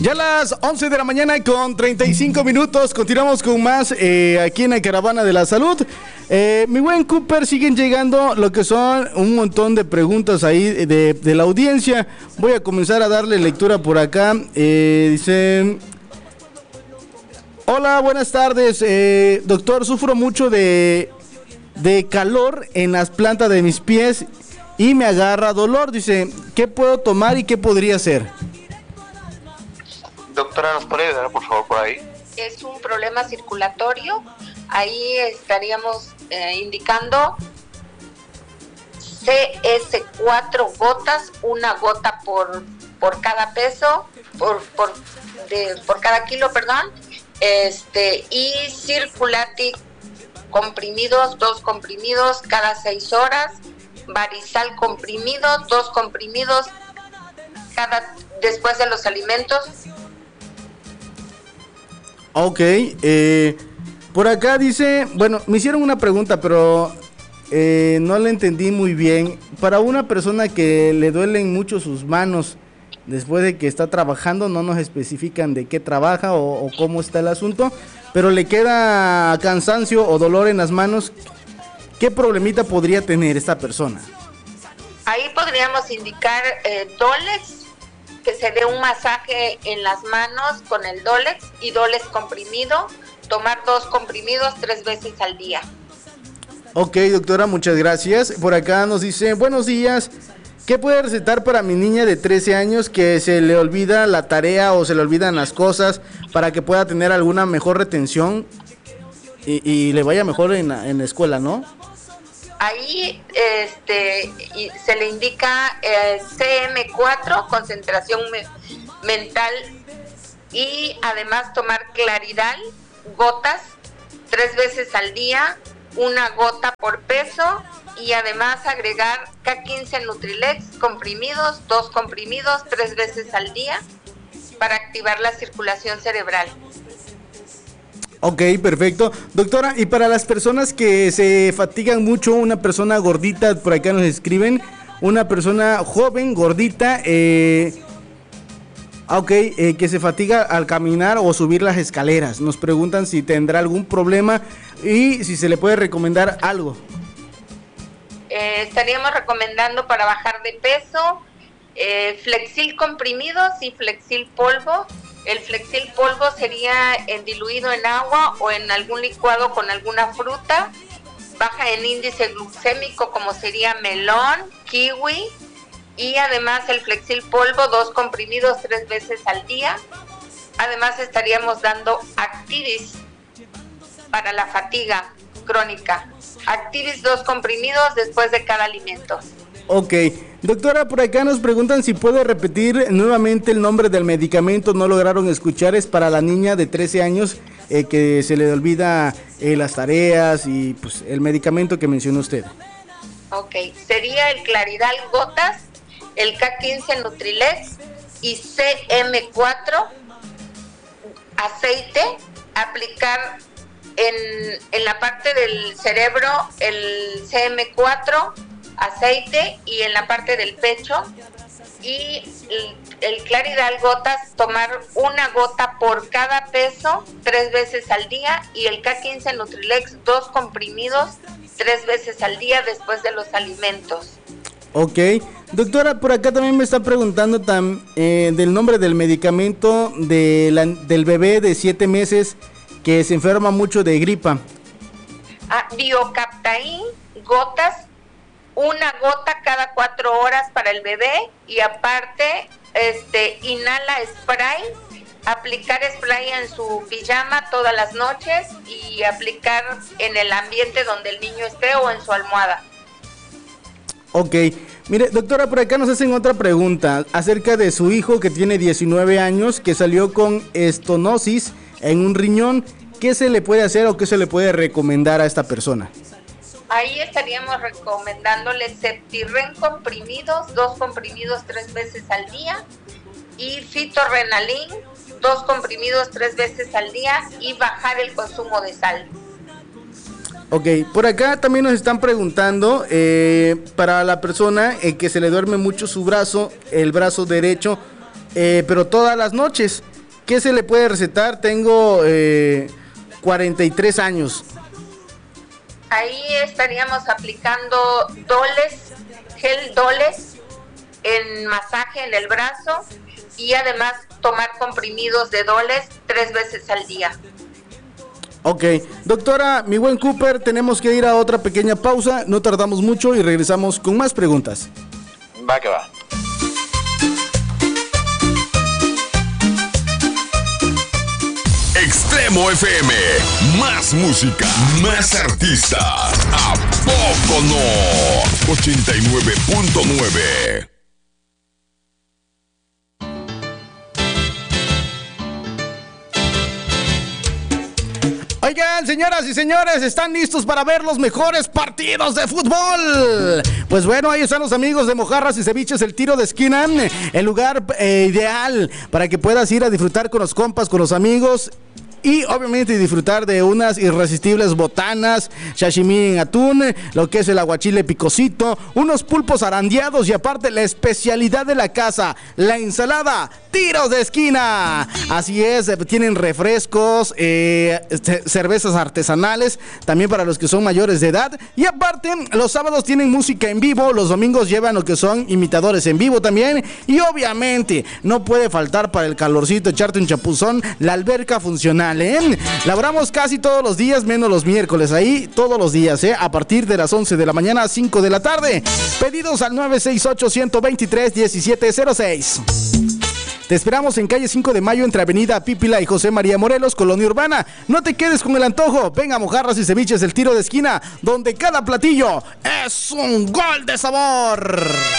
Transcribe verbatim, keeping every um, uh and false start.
Ya a las once de la mañana con treinta y cinco minutos, continuamos con más eh, aquí en la Caravana de la Salud. Eh, mi buen Cooper, siguen llegando lo que son un montón de preguntas ahí de, de la audiencia. Voy a comenzar a darle lectura por acá. Eh, dicen... Hola, buenas tardes. Eh, doctor, sufro mucho de, de calor en las plantas de mis pies y me agarra dolor. Dice, ¿qué puedo tomar y qué podría hacer? Doctora, ¿nos puede ayudar por favor por ahí? Es un problema circulatorio. Ahí estaríamos eh, indicando C S cuatro gotas, una gota por por cada peso, por por de, por cada kilo, perdón. Este y Circulati comprimidos, dos comprimidos cada seis horas. Varizal comprimido, dos comprimidos cada después de los alimentos. Ok, eh, por acá dice, bueno, me hicieron una pregunta, pero eh, no la entendí muy bien. Para una persona que le duelen mucho sus manos después de que está trabajando, no nos especifican de qué trabaja o, o cómo está el asunto, pero le queda cansancio o dolor en las manos, ¿qué problemita podría tener esta persona? Ahí podríamos indicar eh, Dolex, que se dé un masaje en las manos con el Dolex y Dolex comprimido, tomar dos comprimidos tres veces al día. Ok, doctora, muchas gracias. Por acá nos dice, buenos días, ¿qué puede recetar para mi niña de trece años que se le olvida la tarea o se le olvidan las cosas para que pueda tener alguna mejor retención y, y le vaya mejor en la, en la escuela, ¿no? Ahí este, se le indica eh, C M cuatro, concentración me- mental, y además tomar Claridal, gotas, tres veces al día, una gota por peso, y además agregar K quince Nutrilex, comprimidos, dos comprimidos, tres veces al día, para activar la circulación cerebral. Ok, perfecto. Doctora, y para las personas que se fatigan mucho, una persona gordita, por acá nos escriben, una persona joven, gordita, eh, ok, eh, que se fatiga al caminar o subir las escaleras. Nos preguntan si tendrá algún problema y si se le puede recomendar algo. Eh, estaríamos recomendando para bajar de peso eh, Flexil comprimidos y Flexil polvo. El Flexil polvo sería en diluido en agua o en algún licuado con alguna fruta. Baja en índice glucémico como sería melón, kiwi, y además el Flexil polvo, dos comprimidos tres veces al día. Además estaríamos dando Activis para la fatiga crónica. Activis, dos comprimidos después de cada alimento. Ok, doctora, por acá nos preguntan si puede repetir nuevamente el nombre del medicamento, no lograron escuchar, es para la niña de trece años eh, que se le olvida eh, las tareas y pues el medicamento que mencionó usted. Ok, sería el Claridal gotas, el K quince Nutrilex y C M cuatro aceite, aplicar en, en la parte del cerebro el C M cuatro aceite y en la parte del pecho, y el, el Claridal gotas, tomar una gota por cada peso tres veces al día, y el K quince Nutrilex, dos comprimidos tres veces al día después de los alimentos. Ok, doctora, por acá también me está preguntando tam, eh, del nombre del medicamento de la, del bebé de siete meses que se enferma mucho de gripa. Ah, Biocaptain gotas, una gota cada cuatro horas para el bebé, y aparte este inhala spray, aplicar spray en su pijama todas las noches y aplicar en el ambiente donde el niño esté o en su almohada. Ok, mire, doctora, por acá nos hacen otra pregunta acerca de su hijo que tiene diecinueve años, que salió con estenosis en un riñón. ¿Qué se le puede hacer o qué se le puede recomendar a esta persona? Ahí estaríamos recomendándole Septirren comprimidos, dos comprimidos tres veces al día, y Fitorrenalin, dos comprimidos tres veces al día, y bajar el consumo de sal. Ok, por acá también nos están preguntando eh, para la persona eh, que se le duerme mucho su brazo, el brazo derecho, eh, pero todas las noches. ¿qué se le puede recetar? Tengo eh, cuarenta y tres años. Ahí estaríamos aplicando Doles, gel Doles, en masaje en el brazo y además tomar comprimidos de Doles tres veces al día. Ok, doctora, mi buen Cooper, tenemos que ir a otra pequeña pausa, no tardamos mucho y regresamos con más preguntas. Va que va. Extremo F M, más música, más artistas. ¿A poco no? ochenta y nueve punto nueve. Oigan, señoras y señores, ¿están listos para ver los mejores partidos de fútbol? Pues bueno, ahí están los amigos de Mojarras y Ceviches, el tiro de esquina, el lugar eh, ideal para que puedas ir a disfrutar con los compas, con los amigos. Y obviamente disfrutar de unas irresistibles botanas, sashimi en atún, lo que es el aguachile picosito, unos pulpos arandeados y aparte la especialidad de la casa, la ensalada Tiros de Esquina. Así es, tienen refrescos, eh, cervezas artesanales, también para los que son mayores de edad. Y aparte, los sábados tienen música en vivo, los domingos llevan lo que son imitadores en vivo también. Y obviamente, no puede faltar para el calorcito, echarte un chapuzón, la alberca funcional. ¿Eh? Laboramos casi todos los días, menos los miércoles, ahí todos los días, ¿eh? A partir de las once de la mañana a cinco de la tarde. Pedidos al nueve seis ocho, uno dos tres, uno siete cero seis. Te esperamos en calle cinco de mayo entre Avenida Pípila y José María Morelos, Colonia Urbana. No te quedes con el antojo, venga a Mojarras y Ceviches, el tiro de esquina, donde cada platillo es un gol de sabor.